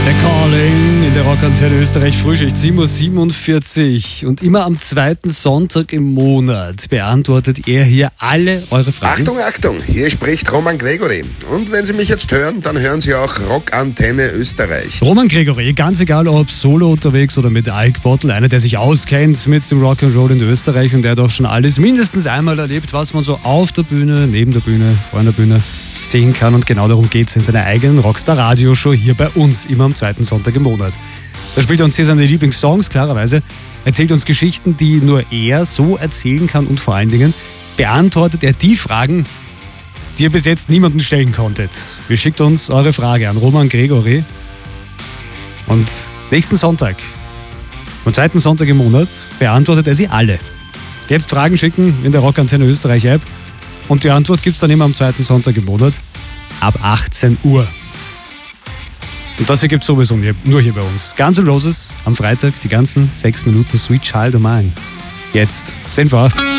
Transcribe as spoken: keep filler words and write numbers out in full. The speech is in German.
Der Calling in der Rockantenne Österreich Frühschicht sieben Uhr siebenundvierzig. Und immer am zweiten Sonntag im Monat beantwortet er hier alle eure Fragen. Achtung, Achtung, hier spricht Roman Gregory. Und wenn Sie mich jetzt hören, dann hören Sie auch Rockantenne Österreich. Roman Gregory, ganz egal ob solo unterwegs oder mit Ike Bottle, einer, der sich auskennt mit dem Rock'n'Roll in Österreich und der doch schon alles mindestens einmal erlebt, was man so auf der Bühne, neben der Bühne, vor der Bühne sehen kann. Und genau darum geht es in seiner eigenen Rockstar-Radio-Show hier bei uns, immer am zweiten Sonntag im Monat. Da spielt er uns hier seine Lieblingssongs, klarerweise, erzählt uns Geschichten, die nur er so erzählen kann und vor allen Dingen beantwortet er die Fragen, die ihr bis jetzt niemandem stellen konntet. Ihr schickt uns eure Frage an Roman Gregory und nächsten Sonntag, am zweiten Sonntag im Monat, beantwortet er sie alle. Jetzt Fragen schicken in der Rockantenne Österreich App. Und die Antwort gibt es dann immer am zweiten Sonntag im Monat ab achtzehn Uhr. Und das hier gibt es sowieso nur hier bei uns. Guns N' Roses am Freitag, die ganzen sechs Minuten Sweet Child O' Mine. Jetzt zehn vor acht.